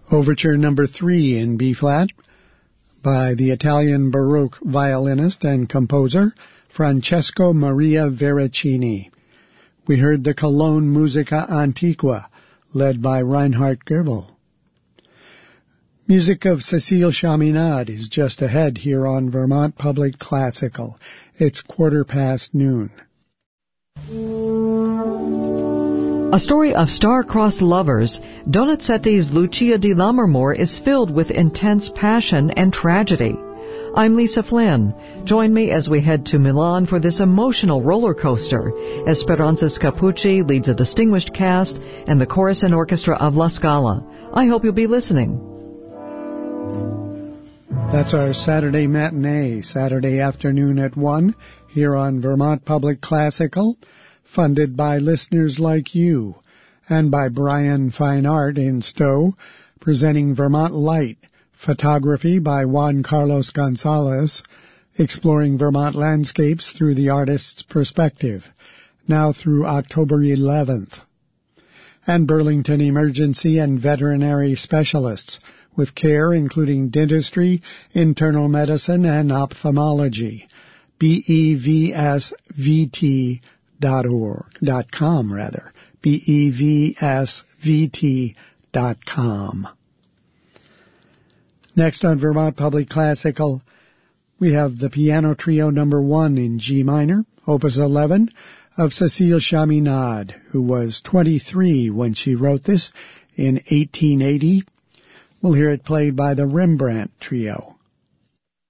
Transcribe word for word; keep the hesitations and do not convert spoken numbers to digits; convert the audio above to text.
Overture number three in B-flat by the Italian Baroque violinist and composer Francesco Maria Veracini. We heard the Cologne Musica Antiqua, led by Reinhard Goebel. Music of Cécile Chaminade is just ahead here on Vermont Public Classical. It's quarter past noon. A story of star-crossed lovers, Donizetti's Lucia di Lammermoor is filled with intense passion and tragedy. I'm Lisa Flynn. Join me as we head to Milan for this emotional roller coaster. Esperanza Scapucci leads a distinguished cast and the chorus and orchestra of La Scala. I hope you'll be listening. That's our Saturday matinee, Saturday afternoon at one, here on Vermont Public Classical, funded by listeners like you, and by Brian Fine Art in Stowe, presenting Vermont Light, photography by Juan Carlos Gonzalez, exploring Vermont landscapes through the artist's perspective, now through October eleventh. And Burlington Emergency and Veterinary Specialists, with care including dentistry, internal medicine, and ophthalmology. B E V S V T dot org, dot com rather, B E V S V T dot com. Next on Vermont Public Classical, we have the piano trio number one in G minor, opus eleven, of Cécile Chaminade, who was twenty-three when she wrote this in eighteen eighty. We'll hear it played by the Rembrandt Trio.